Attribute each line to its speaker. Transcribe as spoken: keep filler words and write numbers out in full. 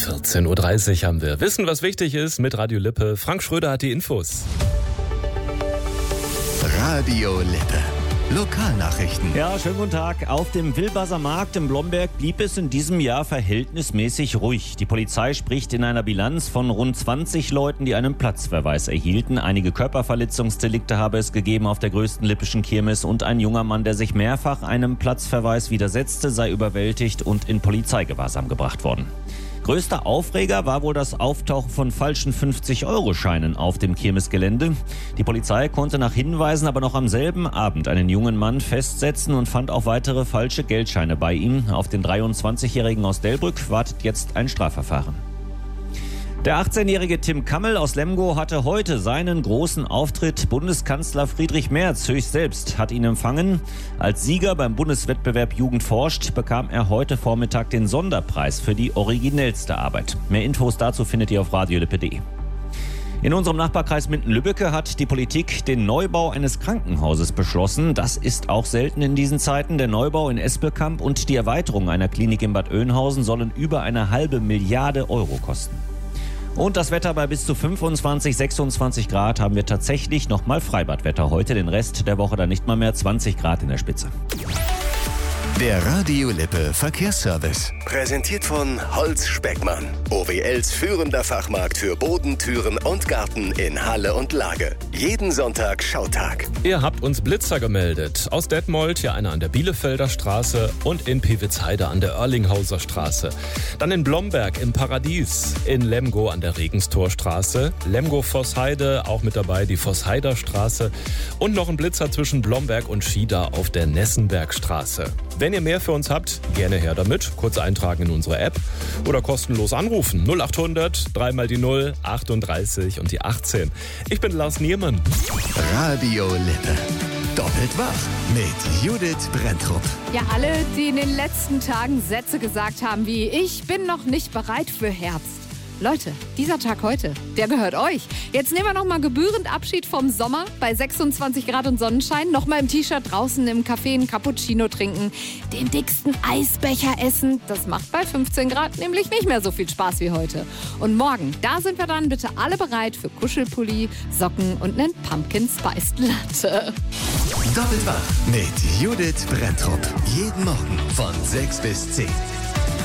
Speaker 1: vierzehn Uhr dreißig haben wir Wissen, was wichtig ist mit Radio Lippe. Frank Schröder hat die Infos.
Speaker 2: Radio Lippe. Lokalnachrichten.
Speaker 3: Ja, schönen guten Tag. Auf dem Wilbaser Markt in Blomberg blieb es in diesem Jahr verhältnismäßig ruhig. Die Polizei spricht in einer Bilanz von rund zwanzig Leuten, die einen Platzverweis erhielten. Einige Körperverletzungsdelikte habe es gegeben auf der größten lippischen Kirmes und ein junger Mann, der sich mehrfach einem Platzverweis widersetzte, sei überwältigt und in Polizeigewahrsam gebracht worden. Größter Aufreger war wohl das Auftauchen von falschen fünfzig-Euro-Scheinen auf dem Kirmesgelände. Die Polizei konnte nach Hinweisen aber noch am selben Abend einen jungen Mann festsetzen und fand auch weitere falsche Geldscheine bei ihm. Auf den dreiundzwanzigjährigen aus Delbrück wartet jetzt ein Strafverfahren. Der achtzehnjährige Tim Kammel aus Lemgo hatte heute seinen großen Auftritt. Bundeskanzler Friedrich Merz höchst selbst hat ihn empfangen. Als Sieger beim Bundeswettbewerb Jugend forscht bekam er heute Vormittag den Sonderpreis für die originellste Arbeit. Mehr Infos dazu findet ihr auf radiolippe punkt de. In unserem Nachbarkreis Minden-Lübbecke hat die Politik den Neubau eines Krankenhauses beschlossen. Das ist auch selten in diesen Zeiten. Der Neubau in Espelkamp und die Erweiterung einer Klinik in Bad Oeynhausen sollen über eine halbe Milliarde Euro kosten. Und das Wetter bei bis zu fünfundzwanzig, sechsundzwanzig Grad haben wir tatsächlich nochmal Freibadwetter heute. Den Rest der Woche dann nicht mal mehr zwanzig Grad in der Spitze.
Speaker 2: Der Radio Lippe Verkehrsservice. Präsentiert von Holz Speckmann. O W Ls führender Fachmarkt für Boden, Türen und Garten in Halle und Lage. Jeden Sonntag Schautag.
Speaker 1: Ihr habt uns Blitzer gemeldet. Aus Detmold, hier einer an der Bielefelder Straße und in Pivitzheide an der Oerlinghauser Straße. Dann in Blomberg im Paradies, in Lemgo an der Regenstorstraße, Lemgo-Vossheide, auch mit dabei die Vossheider Straße und noch ein Blitzer zwischen Blomberg und Schieder auf der Nessenbergstraße. Wenn ihr mehr für uns habt, gerne her damit. Kurz eintragen in unsere App oder kostenlos anrufen. null acht hundert, dreimal die null, achtunddreißig und die achtzehn. Ich bin Lars Niermann.
Speaker 2: Radio Lippe. Doppelt wach mit Judith Brenntrup.
Speaker 4: Ja, alle, die in den letzten Tagen Sätze gesagt haben wie ich bin noch nicht bereit für Herbst. Leute, dieser Tag heute, der gehört euch. Jetzt nehmen wir nochmal gebührend Abschied vom Sommer bei sechsundzwanzig Grad und Sonnenschein. Nochmal im T-Shirt draußen im Café einen Cappuccino trinken, den dicksten Eisbecher essen. Das macht bei fünfzehn Grad nämlich nicht mehr so viel Spaß wie heute. Und morgen, da sind wir dann bitte alle bereit für Kuschelpulli, Socken und einen Pumpkin Spiced Latte.
Speaker 2: Doppelt wach mit Judith Brenntrup. Jeden Morgen von sechs bis zehn.